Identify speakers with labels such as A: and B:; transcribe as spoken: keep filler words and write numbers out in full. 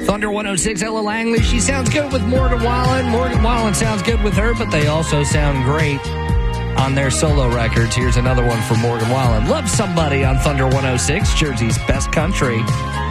A: Thunder one oh six, Ella Langley. She sounds good with Morgan Wallen. Morgan Wallen sounds good with her, but they also sound great on their solo records. Here's another one from Morgan Wallen. Love Somebody on Thunder one oh six, Jersey's best country.